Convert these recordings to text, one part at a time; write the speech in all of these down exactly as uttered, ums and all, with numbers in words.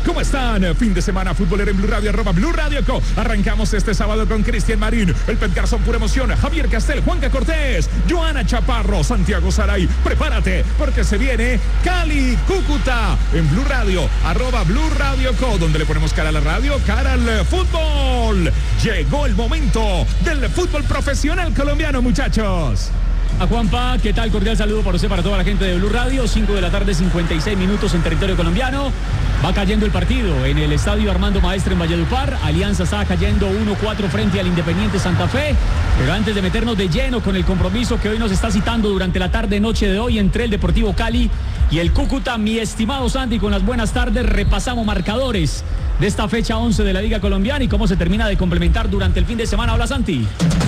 ¿Cómo están? Fin de semana futbolero en Blue Radio, arroba Blue Radio Co. Arrancamos este sábado con Cristian Marín, el Pet Garzón pura emoción, Javier Castel, Juanca Cortés, Joana Chaparro, Santiago Saray. Prepárate, porque se viene Cali, Cúcuta, en Blue Radio, arroba Blue Radio Co, donde le ponemos cara a la radio, cara al fútbol. Llegó el momento del fútbol profesional colombiano, muchachos. A Juanpa, ¿qué tal? Cordial saludo para usted, para toda la gente de Blue Radio. cinco de la tarde, cincuenta y seis minutos en territorio colombiano. Va cayendo el partido en el estadio Armando Maestre en Valledupar. Alianza está cayendo uno cuatro frente al Independiente Santa Fe. Pero antes de meternos de lleno con el compromiso que hoy nos está citando durante la tarde noche de hoy entre el Deportivo Cali y el Cúcuta, mi estimado Santi, con las buenas tardes, repasamos marcadores de esta fecha once de la Liga Colombiana y cómo se termina de complementar durante el fin de semana. Hola, Santi.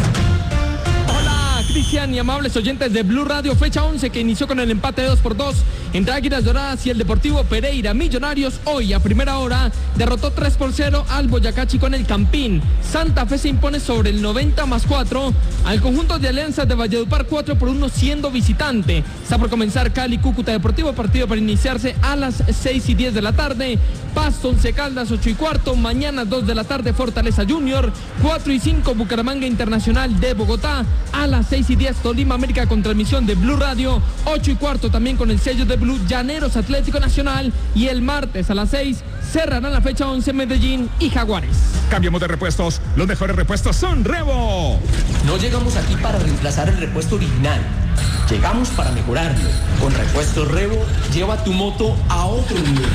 Cristian y amables oyentes de Blue Radio, fecha once que inició con el empate de dos por dos entre Águilas Doradas y el Deportivo Pereira. Millonarios hoy a primera hora derrotó tres por cero al Boyacá Chico en el Campín. Santa Fe se impone sobre el noventa más cuatro al conjunto de Alianzas de Valledupar cuatro por uno siendo visitante. Está por comenzar Cali Cúcuta Deportivo, partido para iniciarse a las seis y diez de la tarde. Pasto, Once Caldas, ocho y cuarto. Mañana dos de la tarde Fortaleza Junior, cuatro y cinco Bucaramanga Internacional de Bogotá. A las seis y diez Tolima América con transmisión de Blue Radio. ocho y cuarto también con el sello de Blue Llaneros Atlético Nacional. Y el martes a las seis cerrarán la fecha once Medellín y Jaguares. Cambiamos de repuestos. Los mejores repuestos son Revo. No llegamos aquí para reemplazar el repuesto original. Llegamos para mejorarlo. Con Repuestos Revo, lleva tu moto a otro nivel.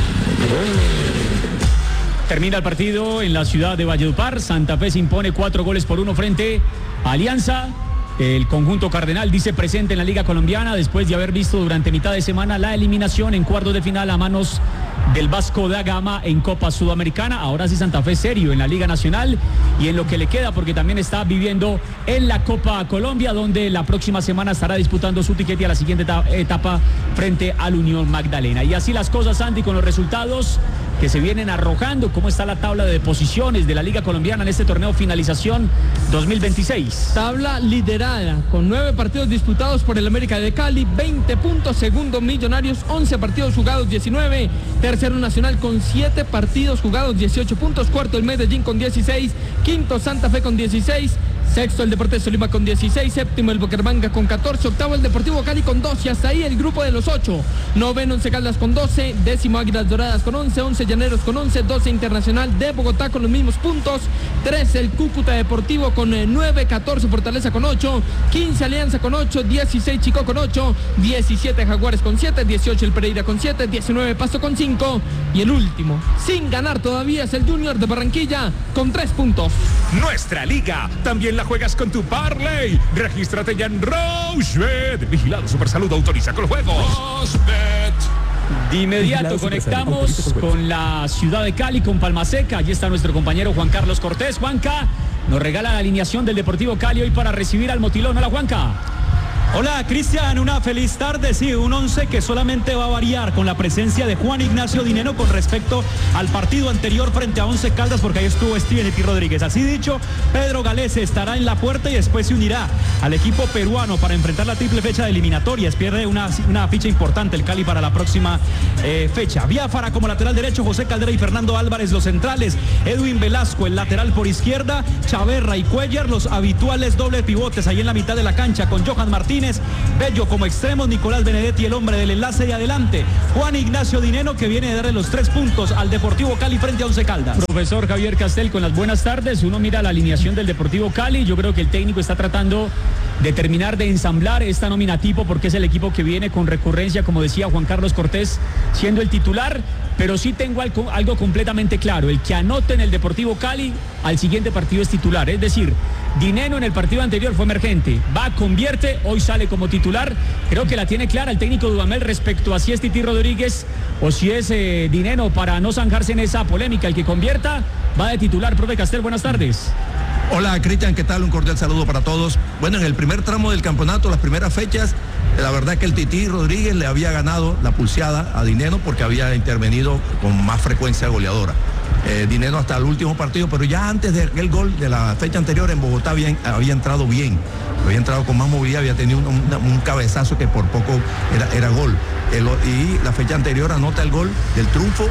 Termina el partido en la ciudad de Valledupar. Santa Fe se impone cuatro goles por uno frente a Alianza. El conjunto cardenal dice presente en la Liga Colombiana después de haber visto durante mitad de semana la eliminación en cuartos de final a manos del Vasco da Gama en Copa Sudamericana. Ahora sí Santa Fe serio en la Liga Nacional y en lo que le queda, porque también está viviendo en la Copa Colombia, donde la próxima semana estará disputando su tiquete a la siguiente etapa frente al Unión Magdalena. Y así las cosas, Santi, con los resultados que se vienen arrojando. ¿Cómo está la tabla de posiciones de la Liga Colombiana en este torneo finalización dos mil veintiséis? Tabla liderada con nueve partidos disputados por el América de Cali, veinte puntos. Segundo Millonarios, once partidos jugados, diecinueve. Tercero Nacional con siete partidos jugados, dieciocho puntos. Cuarto el Medellín con dieciséis. Quinto Santa Fe con dieciséis. Sexto el Deportes Tolima con dieciséis, séptimo el Bucaramanga con catorce, octavo el Deportivo Cali con doce, hasta ahí el grupo de los ocho. Noveno Once Caldas con doce, décimo Águilas Doradas con once, once Llaneros con once, doce Internacional de Bogotá con los mismos puntos, trece el Cúcuta Deportivo con nueve, catorce Fortaleza con ocho, quince Alianza con ocho, dieciséis Chico con ocho, diecisiete Jaguares con siete, dieciocho el Pereira con siete, diecinueve Pasto con cinco y el último, sin ganar todavía, es el Junior de Barranquilla con tres puntos. Nuestra liga también la juegas con tu Parley. Regístrate ya en Rochebet. Vigilado Supersalud, autoriza con los juegos. Rochebet. De inmediato conectamos con la ciudad de Cali, con Palmaseca. Allí está nuestro compañero Juan Carlos Cortés. Juanca nos regala la alineación del Deportivo Cali hoy para recibir al Motilón. Hola, Juanca. Hola, Cristian, una feliz tarde. Sí, un once que solamente va a variar con la presencia de Juan Ignacio Dineno con respecto al partido anterior frente a Once Caldas, porque ahí estuvo Steven Eti Rodríguez. Así dicho, Pedro Galese estará en la puerta y después se unirá al equipo peruano para enfrentar la triple fecha de eliminatorias. Pierde una, una ficha importante el Cali para la próxima eh, fecha. Biafara como lateral derecho, José Caldera y Fernando Álvarez los centrales, Edwin Velasco el lateral por izquierda, Chaverra y Cuellar los habituales dobles pivotes ahí en la mitad de la cancha con Johan Martínez, Bello como extremos, Nicolás Benedetti el hombre del enlace y adelante Juan Ignacio Dineno, que viene de darle los tres puntos al Deportivo Cali frente a Once Caldas. Profesor Javier Castel, con las buenas tardes. Uno mira la alineación del Deportivo Cali, yo creo que el técnico está tratando de terminar de ensamblar esta nómina tipo, porque es el equipo que viene con recurrencia, como decía Juan Carlos Cortés, siendo el titular. Pero sí tengo algo, algo completamente claro: el que anote en el Deportivo Cali al siguiente partido es titular. Es decir, Dineno en el partido anterior fue emergente, va, convierte, hoy sale como titular. Creo que la tiene clara el técnico Dudamel respecto a si es Titi Rodríguez o si es eh, Dineno, para no zanjarse en esa polémica. El que convierta va de titular. Profe Castel, buenas tardes. Hola, Cristian, ¿qué tal? Un cordial saludo para todos. Bueno, en el primer tramo del campeonato, las primeras fechas, la verdad que el Titi Rodríguez le había ganado la pulseada a Dineno porque había intervenido con más frecuencia goleadora. Eh, Dineno hasta el último partido, pero ya antes de aquel gol de la fecha anterior en Bogotá había, había entrado bien, había entrado con más movilidad, había tenido un, un, un cabezazo que por poco era, era gol. El, y la fecha anterior anota el gol del triunfo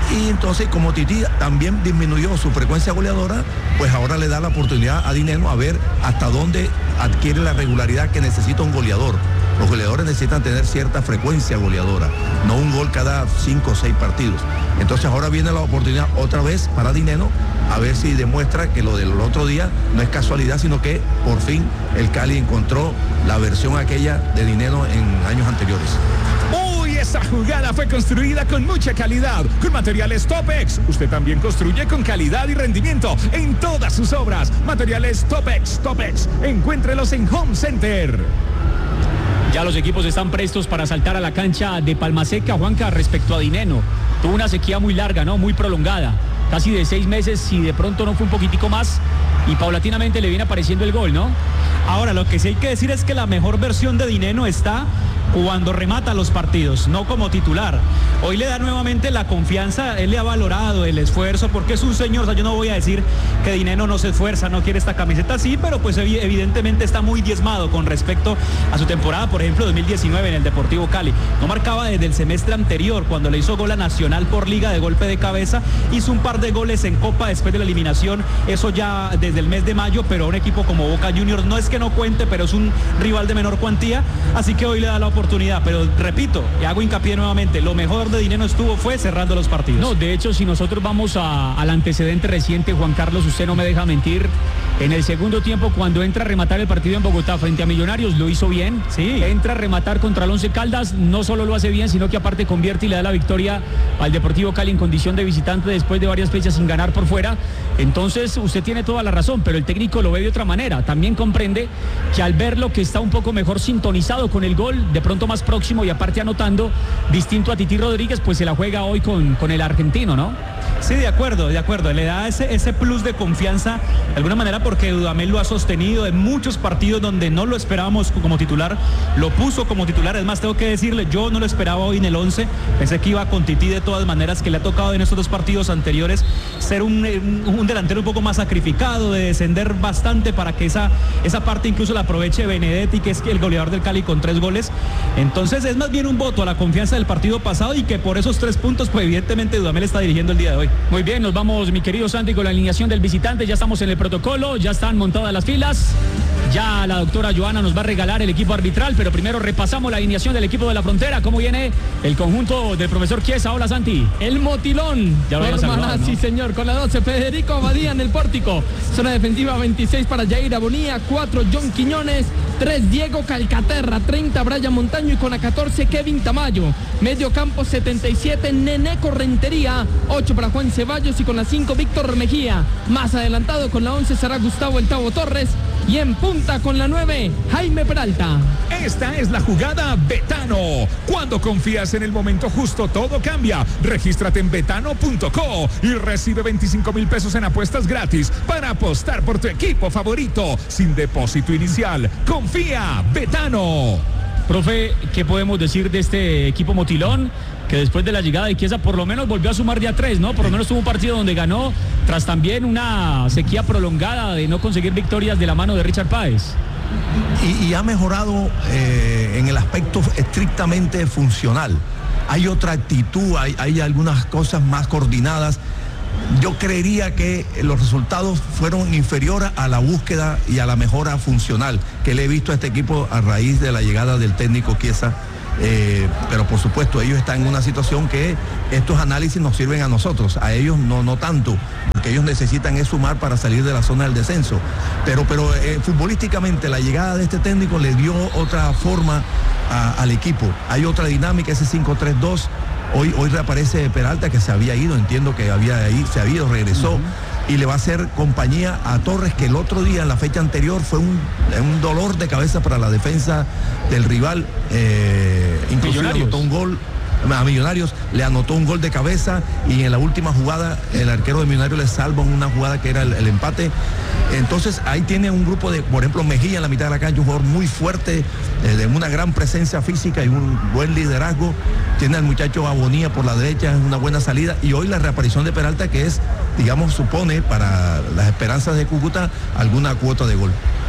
Y entonces, como Tití también disminuyó su frecuencia goleadora, pues ahora le da la oportunidad a Dineno a ver hasta dónde adquiere la regularidad que necesita un goleador. Los goleadores necesitan tener cierta frecuencia goleadora, no un gol cada cinco o seis partidos. Entonces ahora viene la oportunidad otra vez para Dineno, a ver si demuestra que lo del otro día no es casualidad, sino que por fin el Cali encontró la versión aquella de Dineno en años anteriores. Esa jugada fue construida con mucha calidad, con materiales Topex. Usted también construye con calidad y rendimiento en todas sus obras. Materiales Topex, Topex. Encuéntrelos en Home Center. Ya los equipos están prestos para saltar a la cancha de Palmaseca, Juanca, respecto a Dineno. Tuvo una sequía muy larga, ¿no? Muy prolongada. Casi de seis meses, y de pronto no fue un poquitico más. Y paulatinamente le viene apareciendo el gol, ¿no? Ahora, lo que sí hay que decir es que la mejor versión de Dineno está cuando remata los partidos, no como titular. Hoy le da nuevamente la confianza, él le ha valorado el esfuerzo, porque es un señor, o sea, yo no voy a decir que Dineno no se esfuerza, no quiere esta camiseta, sí, pero pues evidentemente está muy diezmado con respecto a su temporada, por ejemplo, dos mil diecinueve en el Deportivo Cali. No marcaba desde el semestre anterior, cuando le hizo gol a Nacional por Liga de golpe de cabeza, hizo un par de goles en Copa después de la eliminación, eso ya desde el mes de mayo, pero a un equipo como Boca Juniors no es que no cuente, pero es un rival de menor cuantía, así que hoy le da la oportunidad, pero repito, y hago hincapié nuevamente, lo mejor de Dineno estuvo fue cerrando los partidos. No, de hecho, si nosotros vamos a, al antecedente reciente, Juan Carlos, usted no me deja mentir, en el segundo tiempo, cuando entra a rematar el partido en Bogotá frente a Millonarios, lo hizo bien. Sí. Entra a rematar contra el Once Caldas, no solo lo hace bien, sino que aparte convierte y le da la victoria al Deportivo Cali en condición de visitante después de varias fechas sin ganar por fuera. Entonces, usted tiene toda la razón, pero el técnico lo ve de otra manera. También comprende que al verlo que está un poco mejor sintonizado con el gol, de pronto más próximo y aparte anotando, distinto a Tití Rodríguez, pues se la juega hoy con, con el argentino, ¿no? Sí, de acuerdo, de acuerdo. Le da ese, ese plus de confianza, de alguna manera, porque Dudamel lo ha sostenido en muchos partidos donde no lo esperábamos como titular, lo puso como titular. Es más, tengo que decirle, yo no lo esperaba hoy en el once, pensé que iba con Tití de todas maneras, que le ha tocado en estos dos partidos anteriores ser un, un, un delantero un poco más sacrificado, de descender bastante para que esa, esa parte incluso la aproveche Benedetti, que es el goleador del Cali con tres goles. Entonces es más bien un voto a la confianza del partido pasado, y que por esos tres puntos, pues evidentemente Dudamel está dirigiendo el día de hoy. Muy bien, nos vamos, mi querido Santi, con la alineación del visitante. Ya estamos en el protocolo, ya están montadas las filas. Ya la doctora Joana nos va a regalar el equipo arbitral, pero primero repasamos la alineación del equipo de la Frontera. ¿Cómo viene el conjunto del profesor Chiesa? Hola, Santi. El Motilón. Ya lo había saludado, ¿no? Sí, señor. Con la doce, Federico Abadía en el pórtico. Zona defensiva, veintiséis para Jair Abonía, cuatro John Quiñones, tres Diego Calcaterra, treinta Brian Montaño, y con la catorce Kevin Tamayo. Medio campo, setenta y siete Nené Correntería, ocho para Juan Ceballos, y con la cinco Víctor Mejía. Más adelantado con la once será Gustavo El Tavo Torres, y en punta con la nueve Jaime Peralta. Esta es la jugada Betano. Cuando confías en el momento justo, todo cambia. Regístrate en betano punto co y recibe veinticinco mil pesos en apuestas gratis para apostar por tu equipo favorito sin depósito inicial. Confía, Betano. Profe, ¿qué podemos decir de este equipo Motilón? Que después de la llegada de Chiesa por lo menos volvió a sumar de a tres, ¿no? Por lo menos tuvo un partido donde ganó, tras también una sequía prolongada de no conseguir victorias de la mano de Richard Páez. Y, y ha mejorado eh, en el aspecto estrictamente funcional. Hay otra actitud, hay, hay algunas cosas más coordinadas. Yo creería que los resultados fueron inferiores a la búsqueda y a la mejora funcional que le he visto a este equipo a raíz de la llegada del técnico Chiesa. Eh, pero por supuesto ellos están en una situación que estos análisis nos sirven a nosotros, a ellos no, no tanto, porque ellos necesitan es sumar para salir de la zona del descenso. Pero, pero eh, futbolísticamente la llegada de este técnico le dio otra forma a, al equipo. Hay otra dinámica, ese cinco tres dos. Hoy, hoy reaparece Peralta, que se había ido, entiendo que había ahí, se había ido, regresó. Uh-huh. Y le va a hacer compañía a Torres, que el otro día, en la fecha anterior, fue un, un dolor de cabeza para la defensa del rival. Eh, inclusive anotó un gol a Millonarios, le anotó un gol de cabeza, y en la última jugada el arquero de Millonarios le salva una jugada que era el, el empate. Entonces ahí tiene un grupo de, por ejemplo, Mejía en la mitad de la cancha, un jugador muy fuerte, eh, de una gran presencia física y un buen liderazgo. Tiene al muchacho Abonía por la derecha, es una buena salida, y hoy la reaparición de Peralta, que es, digamos, supone para las esperanzas de Cúcuta alguna cuota de gol.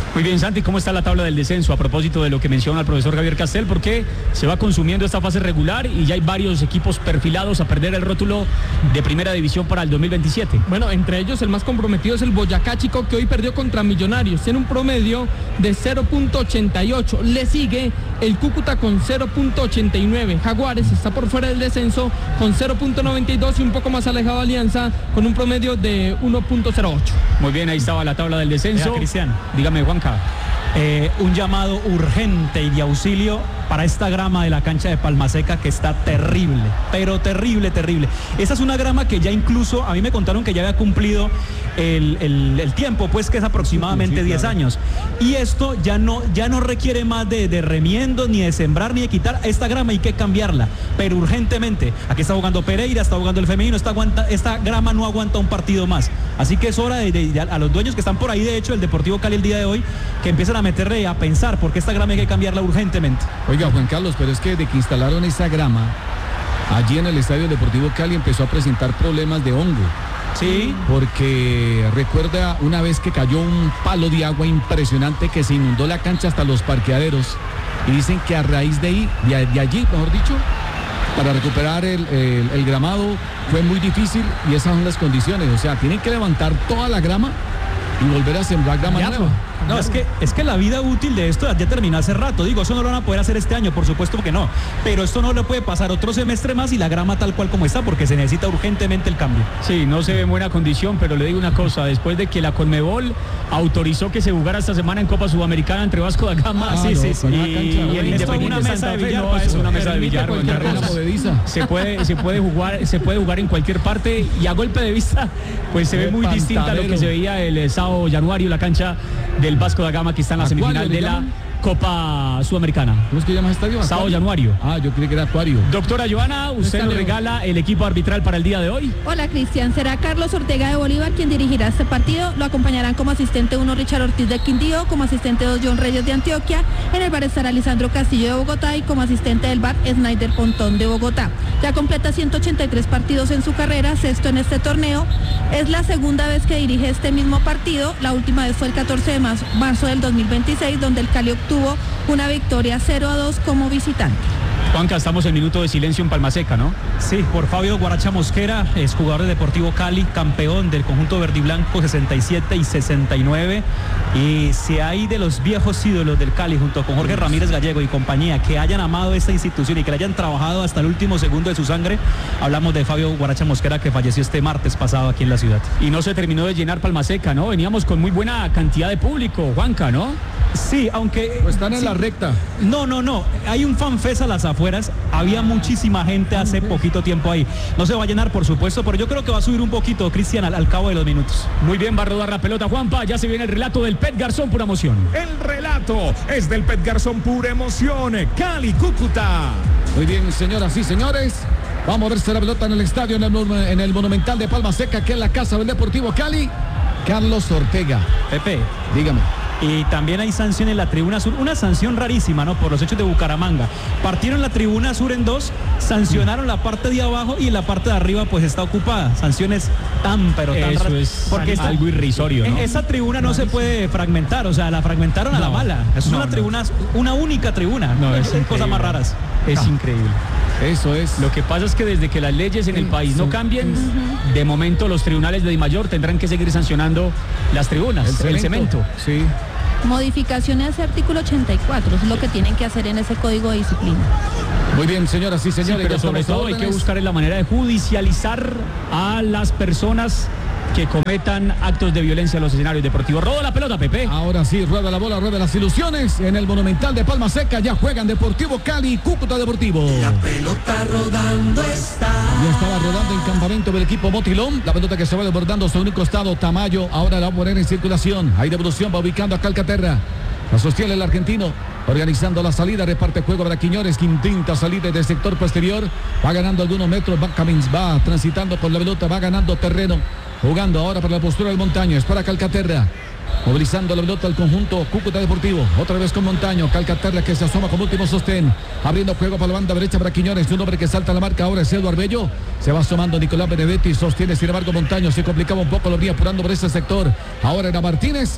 Muy bien, Santi, ¿cómo está la tabla del descenso? A propósito de lo que menciona el profesor Javier Castel, porque se va consumiendo esta fase regular y ya hay varios equipos perfilados a perder el rótulo de primera división para el dos mil veintisiete. Bueno, entre ellos el más comprometido es el Boyacá Chico, que hoy perdió contra Millonarios, tiene un promedio de cero punto ochenta y ocho. Le sigue el Cúcuta con cero punto ochenta y nueve. Jaguares está por fuera del descenso con cero punto noventa y dos y un poco más alejado Alianza con un promedio de uno punto cero ocho. Muy bien, ahí estaba la tabla del descenso. Mira, Cristian. Dígame, Juanca. Eh, un llamado urgente y de auxilio para esta grama de la cancha de Palmaseca, que está terrible, pero terrible, terrible. Esa es una grama que ya incluso, a mí me contaron que ya había cumplido el, el, el tiempo, pues que es aproximadamente sí, diez claro. años. Y esto ya no, ya no requiere más de, de remiendos, ni de sembrar, ni de quitar. Esta grama hay que cambiarla, pero urgentemente. Aquí está jugando Pereira, está jugando el femenino, esta, aguanta, esta grama no aguanta un partido más. Así que es hora de, de, de a los dueños que están por ahí, de hecho, el Deportivo Cali el día de hoy, que empiecen a meterle a pensar, porque esta grama hay que cambiarla urgentemente. Oiga, Juan Carlos, pero es que de que instalaron esa grama allí en el Estadio Deportivo Cali empezó a presentar problemas de hongo. Sí. Porque recuerda una vez que cayó un palo de agua impresionante que se inundó la cancha hasta los parqueaderos. Y dicen que a raíz de ahí, de, de allí, mejor dicho, para recuperar el, el, el gramado fue muy difícil y esas son las condiciones. O sea, tienen que levantar toda la grama y volver a sembrar grama ya, nueva. No, es que, es que la vida útil de esto ya terminó hace rato. Digo, eso no lo van a poder hacer este año, por supuesto que no. Pero esto no le puede pasar otro semestre más y la grama tal cual como está, porque se necesita urgentemente el cambio. Sí, no se ve en buena condición, pero le digo una cosa. Después de que la Conmebol autorizó que se jugara esta semana en Copa Sudamericana entre Vasco da Gama, ah, sí, no, sí, sí, y, y el Independiente de Santa Fe, no, es una mesa de billar. Se puede, se puede jugar, se puede jugar en cualquier parte y a golpe de vista, pues se ve muy distinta a lo que se veía el sábado Januario, la cancha del Vasco da Gama, que está en la semifinal de la Copa Sudamericana. ¿Cómo es que llama estadio? Sábado Januario. Ah, yo creí que era Acuario. Doctora Joana, usted nos regala el equipo arbitral para el día de hoy. Hola, Cristian. Será Carlos Ortega de Bolívar quien dirigirá este partido. Lo acompañarán como asistente uno Richard Ortiz de Quindío, como asistente dos John Reyes de Antioquia. En el bar estará Lisandro Castillo de Bogotá y como asistente del bar Snyder Pontón de Bogotá. Ya completa ciento ochenta y tres partidos en su carrera, sexto en este torneo. Es la segunda vez que dirige este mismo partido. La última vez fue el catorce de marzo del dos mil veintiséis, donde el Cali tuvo una victoria cero a dos como visitante. Juanca, estamos en minuto de silencio en Palmaseca, ¿no? Sí, por Fabio Guaracha Mosquera, es jugador de Deportivo Cali, campeón del conjunto verdiblanco sesenta y siete y sesenta y nueve. Y si hay de los viejos ídolos del Cali, junto con Jorge Ramírez Gallego y compañía, que hayan amado esta institución y que le hayan trabajado hasta el último segundo de su sangre, hablamos de Fabio Guaracha Mosquera, que falleció este martes pasado aquí en la ciudad. Y no se terminó de llenar Palmaseca, ¿no? Veníamos con muy buena cantidad de público, Juanca, ¿no? Sí, aunque... Pues están en sí. la recta. No, no, no. Hay un fanfest a las afueras. Había muchísima gente hace poquito tiempo ahí. No se va a llenar, por supuesto, pero yo creo que va a subir un poquito, Cristian, al, al cabo de los minutos. Muy bien, va a rodar la pelota, Juanpa. Ya se viene el relato del Pet Garzón, pura emoción. El relato es del Pet Garzón, pura emoción. Cali, Cúcuta. Muy bien, señoras y señores. Vamos a verse la pelota en el estadio, en el, en el Monumental de Palmaseca, que es la casa del Deportivo Cali. Carlos Ortega. Pepe, dígame. Y también hay sanción en la tribuna sur, una sanción rarísima, ¿no? Por los hechos de Bucaramanga. Partieron la tribuna sur en dos, sancionaron la parte de abajo y la parte de arriba pues está ocupada. Sanciones tan, pero tan Eso es porque algo esta, irrisorio, ¿no? Esa tribuna no se puede fragmentar, o sea, la fragmentaron a no, la mala. Es no, una no. tribuna, una única tribuna. No, es cosas más raras. Es no. increíble. Eso es. Lo que pasa es que desde que las leyes en el país no cambien, de momento los tribunales de Dimayor tendrán que seguir sancionando las tribunas, el cemento. El cemento. Sí. Modificaciones a ese artículo ochenta y cuatro, es lo que tienen que hacer en ese código de disciplina. Muy bien, señoras y señores. Sí, pero sobre todo hay que buscar la manera de judicializar a las personas que cometan actos de violencia en los escenarios deportivos. Roda la pelota, Pepe. Ahora sí, rueda la bola, rueda las ilusiones. En el Monumental de Palmaseca ya juegan Deportivo Cali y Cúcuta Deportivo. La pelota rodando está. Ya estaba rodando en campamento del equipo Motilón. La pelota que se va desbordando sobre un costado. Tamayo ahora la va a poner en circulación. Hay devolución, va ubicando a Calcaterra. La sostiene el argentino. Organizando la salida, reparte juego para Quiñones, que intenta salir desde el sector posterior. Va ganando algunos metros, va, va transitando por la pelota, va ganando terreno. Jugando ahora para la postura del Montaño, es para Calcaterra. Movilizando la pelota al conjunto Cúcuta Deportivo. Otra vez con Montaño. Calcaterra que se asoma como último sostén. Abriendo juego para la banda derecha para Quiñones. Un hombre que salta a la marca ahora es Eduardo Arbello. Se va asomando Nicolás Benedetti. Sostiene sin embargo Montaño. Se complicaba un poco, lo venía apurando por ese sector. Ahora era Martínez.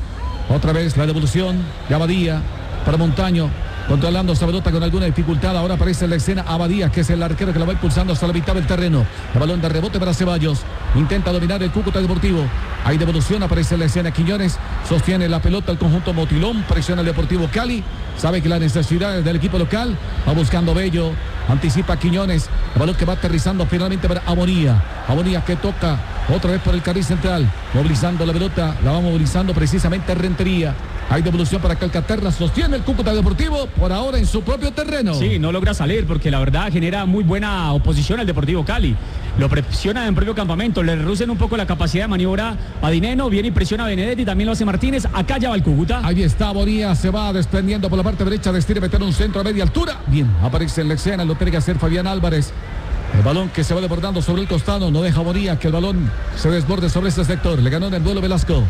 Otra vez la devolución de Abadía para Montaño. Controlando esa pelota con alguna dificultad. Ahora aparece en la escena Abadía, que es el arquero que la va impulsando hasta la mitad del terreno. El balón de rebote para Ceballos. Intenta dominar el Cúcuta Deportivo. Hay devolución, aparece en la escena Quiñones. Sostiene la pelota el conjunto Motilón. Presiona el Deportivo Cali. Sabe que las necesidades del equipo local. Va buscando Bello. Anticipa Quiñones. El balón que va aterrizando finalmente para Amonía. Amonía que toca otra vez por el carril central. Movilizando la pelota. La va movilizando precisamente Rentería. Hay devolución para Calcaterra, sostiene el Cúcuta Deportivo por ahora en su propio terreno. Sí, no logra salir porque la verdad genera muy buena oposición al Deportivo Cali. Lo presiona en propio campamento, le reducen un poco la capacidad de maniobra a Dineno, viene y presiona a Benedetti, también lo hace Martínez, acá ya va el Cúcuta. Ahí está Bonilla, se va desprendiendo por la parte derecha, decide meter un centro a media altura. Bien, aparece en la escena, lo tiene que hacer Fabián Álvarez. El balón que se va desbordando sobre el costado, no deja Bonilla que el balón se desborde sobre ese sector. Le ganó en el duelo Velasco.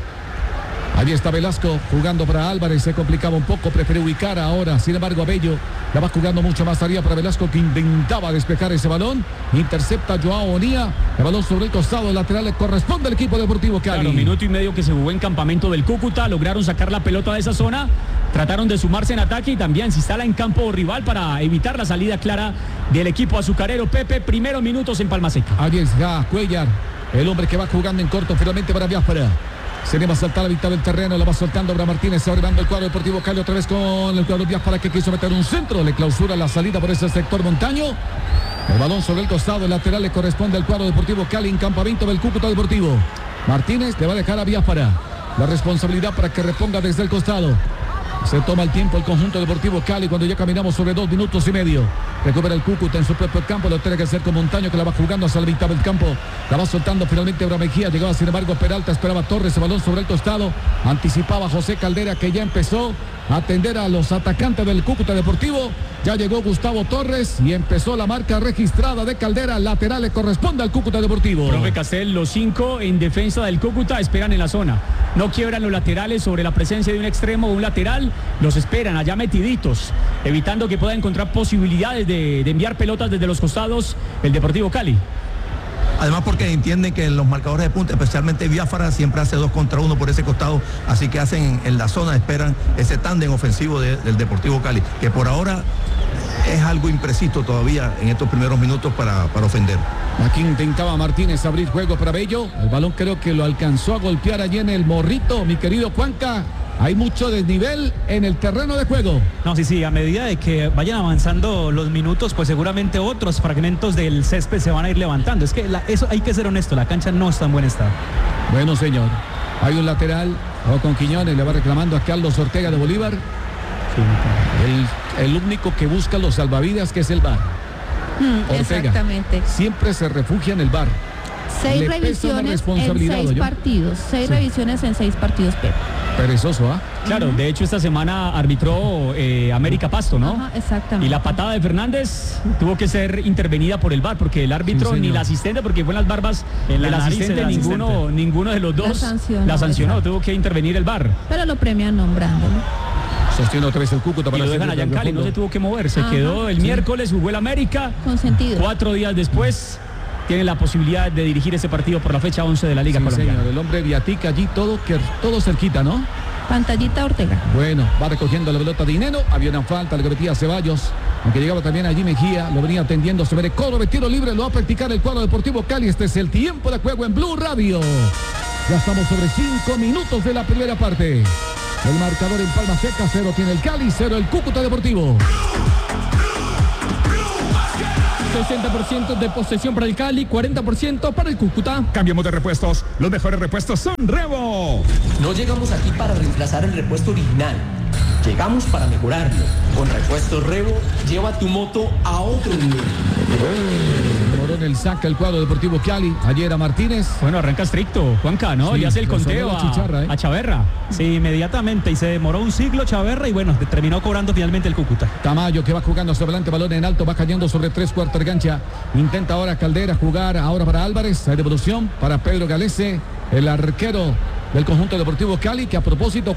Ahí está Velasco jugando para Álvarez, se complicaba un poco, prefiere ubicar ahora, sin embargo a Bello, la va jugando mucho más arriba para Velasco que intentaba despejar ese balón, intercepta Joao Bonilla, el balón sobre el costado lateral le corresponde al equipo Deportivo Cali. Claro, minuto y medio que se jugó en campamento del Cúcuta, lograron sacar la pelota de esa zona, trataron de sumarse en ataque y también se instala en campo rival para evitar la salida clara del equipo azucarero. Pepe, primeros minutos en Palma Seca. Ahí está Cuellar, el hombre que va jugando en corto finalmente para Biafra. Se le va a saltar la mitad del terreno, la va soltando Bra Martínez, se va arribando el cuadro Deportivo Cali otra vez con el cuadro Biafra que quiso meter un centro, le clausura la salida por ese sector Montaño. El balón sobre el costado, el lateral le corresponde al cuadro Deportivo Cali en campamento del Cúcuta Deportivo. Martínez le va a dejar a Biafra la responsabilidad para que reponga desde el costado. Se toma el tiempo el conjunto Deportivo Cali cuando ya caminamos sobre dos minutos y medio. Recupera el Cúcuta en su propio campo, lo tiene que hacer con Montaño que la va jugando hacia la mitad del campo. La va soltando finalmente Bra Mejía, llegaba sin embargo Peralta, esperaba Torres, el balón sobre el costado. Anticipaba José Caldera que ya empezó a atender a los atacantes del Cúcuta Deportivo. Ya llegó Gustavo Torres y empezó la marca registrada de Caldera, lateral le corresponde al Cúcuta Deportivo. Profe Castel, los cinco en defensa del Cúcuta esperan en la zona. No quiebran los laterales sobre la presencia de un extremo o un lateral, los esperan allá metiditos, evitando que pueda encontrar posibilidades de, de enviar pelotas desde los costados el Deportivo Cali. Además porque entienden que los marcadores de punta, especialmente Biafara, siempre hace dos contra uno por ese costado, así que hacen en la zona, esperan ese tándem ofensivo de, del Deportivo Cali, que por ahora es algo impreciso todavía en estos primeros minutos para, para ofender. Aquí intentaba Martínez abrir juego para Bello, el balón creo que lo alcanzó a golpear allí en el morrito, mi querido Juanca. Hay mucho desnivel en el terreno de juego. No, sí, sí, a medida de que vayan avanzando los minutos, pues seguramente otros fragmentos del césped se van a ir levantando. Es que la, eso hay que ser honesto, la cancha no está en buen estado. Bueno, señor, hay un lateral, o con Quiñones, le va reclamando a Carlos Ortega de Bolívar. Sí, el, el único que busca los salvavidas que es el V A R. Mm, Ortega exactamente. Siempre se refugia en el V A R. Seis Le pesa una revisiones en responsabilidad, seis ¿oyó? partidos. Seis Sí. revisiones en seis partidos, Pep. Perezoso, ¿ah? Claro, Ujú. de hecho esta semana arbitró eh, América Pasto, ¿no? Ajá, exactamente. Y la patada de Fernández tuvo que ser intervenida por el V A R, porque el árbitro Sí, ni señor. el asistente, porque fue en las barbas En la del nariz asistente, del ninguno, asistente. ninguno de los dos La sancionó, la sancionó, exacto. tuvo que intervenir el V A R. Pero lo premian nombrándolo. Sostiene otra vez el Cúcuta Y para lo dejan hacer allá en el Cali, no fondo. se tuvo que mover, se Ajá, quedó el sí. miércoles, jugó el América, Con sentido. cuatro días después tiene la posibilidad de dirigir ese partido por la fecha once de la Liga Sí, Colombiana. señor, el hombre Viatica allí todo, que, todo cerquita, ¿no? Pantallita Ortega. Bueno, va recogiendo la pelota Dineno, había una falta, le cometía Ceballos, aunque llegaba también allí Mejía, lo venía atendiendo, se ve de cobro de tiro libre, lo va a practicar el cuadro Deportivo Cali, este es el tiempo de juego en Blue Radio. Ya estamos sobre cinco minutos de la primera parte. El marcador en Palma Seca, cero tiene el Cali, cero el Cúcuta Deportivo. sesenta por ciento de posesión para el Cali, cuarenta por ciento para el Cúcuta. Cambiamos de repuestos. Los mejores repuestos son Revo. No llegamos aquí para reemplazar el repuesto original. Llegamos para mejorarlo. Con Repuestos Revo, lleva tu moto a otro nivel. Morón saca el cuadro Deportivo Cali, ayer a Martínez. Bueno, arranca estricto, Juanca, ¿no? Sí, Y hace el le conteo sonó la a, chicharra, ¿eh? a Chaverra. Sí, inmediatamente, y se demoró un siglo Chaverra y bueno, terminó cobrando finalmente el Cúcuta. Tamayo que va jugando hacia adelante, balón en alto, va cayendo sobre tres cuartos de cancha. Intenta ahora Caldera jugar ahora para Álvarez. Hay devolución para Pedro Galese, el arquero del conjunto Deportivo Cali, que a propósito